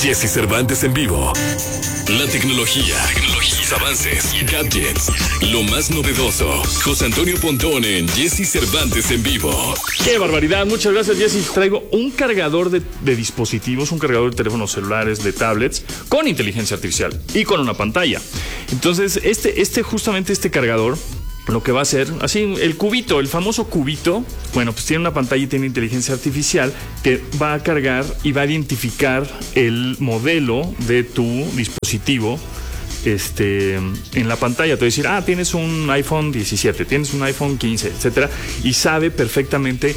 Jesse Cervantes en vivo. La tecnología, sus avances, gadgets, lo más novedoso. José Antonio Pontón en Jesse Cervantes en vivo. ¡Qué barbaridad! Muchas gracias, Jesse. Traigo un cargador de dispositivos, un cargador de teléfonos celulares, de tablets, con inteligencia artificial y con una pantalla. Entonces, justamente este cargador, lo que va a hacer, así, el cubito, el famoso cubito, bueno, pues tiene una pantalla y tiene inteligencia artificial que va a cargar y va a identificar el modelo de tu dispositivo en la pantalla. Te va a decir, tienes un iPhone 17, tienes un iPhone 15, etcétera, y sabe perfectamente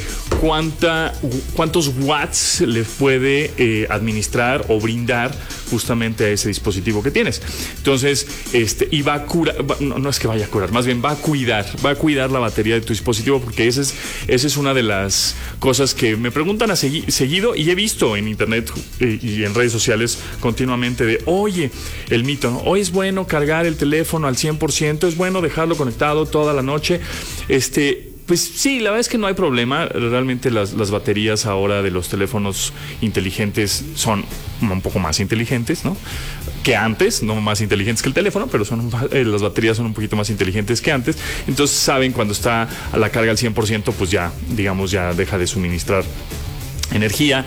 cuántos watts le puede administrar o brindar justamente a ese dispositivo que tienes. Entonces, y va a curar, no es que vaya a curar, más bien va a cuidar la batería de tu dispositivo, porque esa es una de las cosas que me preguntan seguido, y he visto en internet y en redes sociales continuamente de, oye, el mito, ¿no? Hoy es bueno cargar el teléfono al 100%, es bueno dejarlo conectado toda la noche. Pues sí, la verdad es que no hay problema. Realmente las baterías ahora de los teléfonos inteligentes son un poco más inteligentes, ¿no? Que antes, no más inteligentes que el teléfono, pero las baterías son un poquito más inteligentes que antes. Entonces saben cuando está a la carga al 100%, pues ya, digamos, ya deja de suministrar energía,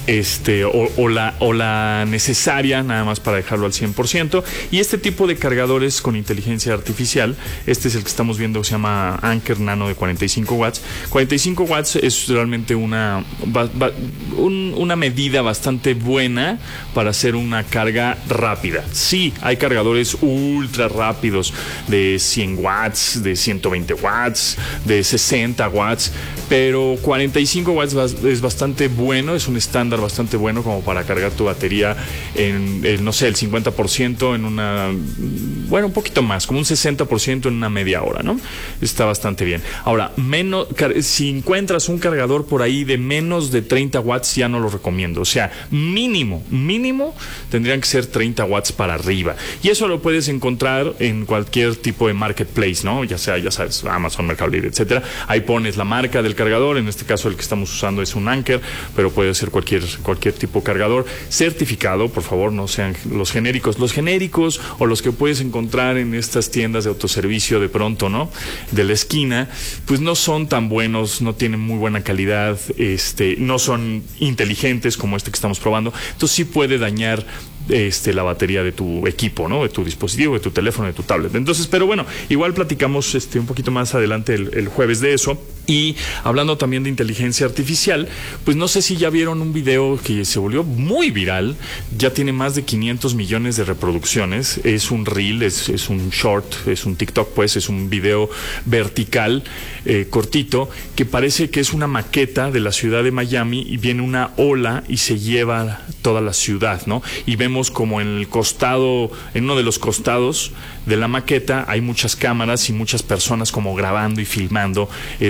o la necesaria nada más para dejarlo al 100%. Y este tipo de cargadores con inteligencia artificial, este es el que estamos viendo, se llama Anker Nano de 45 watts. 45 watts es realmente una medida bastante buena para hacer una carga rápida. Sí, hay cargadores ultra rápidos de 100 watts, de 120 watts, de 60 watts, pero 45 watts es bastante bueno, es un estándar bastante bueno como para cargar tu batería en no sé, el 50% en un poquito más, como un 60% en una media hora, ¿no? Está bastante bien. Ahora, si encuentras un cargador por ahí de menos de 30 watts, ya no lo recomiendo. O sea, mínimo tendrían que ser 30 watts para arriba. Y eso lo puedes encontrar en cualquier tipo de marketplace, ¿no? Ya sabes, Amazon, Mercado Libre, etcétera. Ahí pones la marca del cargador, en este caso el que estamos usando es un Anker, pero puede ser cualquier tipo de cargador certificado. Por favor, no sean los genéricos o los que puedes encontrar en estas tiendas de autoservicio de pronto, ¿no? De la esquina, pues no son tan buenos, no tienen muy buena calidad, no son inteligentes como este que estamos probando. Entonces sí puede dañar la batería de tu equipo, ¿no? De tu dispositivo, de tu teléfono, de tu tablet. Entonces, pero bueno, igual platicamos un poquito más adelante el jueves de eso. Y hablando también de inteligencia artificial, pues no sé si ya vieron un video que se volvió muy viral, ya tiene más de 500 millones de reproducciones, es un reel, es un short, es un TikTok, pues es un video vertical, cortito, que parece que es una maqueta de la ciudad de Miami y viene una ola y se lleva toda la ciudad, ¿no? Y vemos como en uno de los costados de la maqueta hay muchas cámaras y muchas personas como grabando y filmando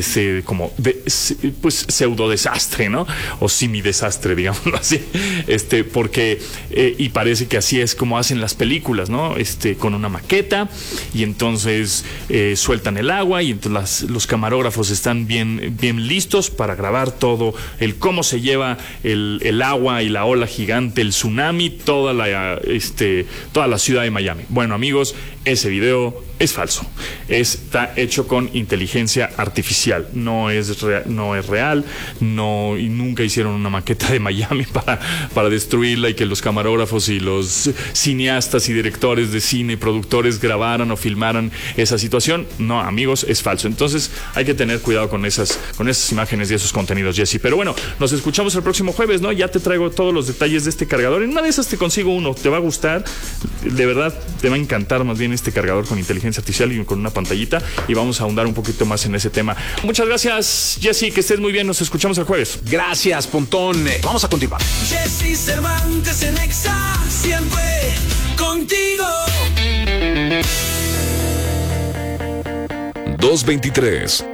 pues pseudo desastre, ¿no? O semi desastre, digámoslo así, porque y parece que así es como hacen las películas, ¿no? Con una maqueta, y entonces sueltan el agua, y entonces los camarógrafos están bien listos para grabar todo cómo se lleva el agua y la ola gigante, el tsunami, toda la ciudad de Miami. Bueno, amigos, ese video es falso. Está hecho con inteligencia artificial. No es real. No, y nunca hicieron una maqueta de Miami para destruirla y que los camarógrafos y los cineastas y directores de cine y productores grabaran o filmaran esa situación. No, amigos, es falso. Entonces hay que tener cuidado con esas imágenes y esos contenidos, Jesse. Pero bueno, nos escuchamos el próximo jueves, ¿no? Ya te traigo todos los detalles de este cargador. En una de esas te consigo uno. Te va a gustar. De verdad, te va a encantar más bien este cargador con inteligencia artificial y con una pantallita, y vamos a ahondar un poquito más en ese tema. Muchas gracias, Jesse, que estés muy bien, nos escuchamos el jueves. Gracias, Pontón. Vamos a continuar. Jesse Cervantes en Exa, siempre contigo. 223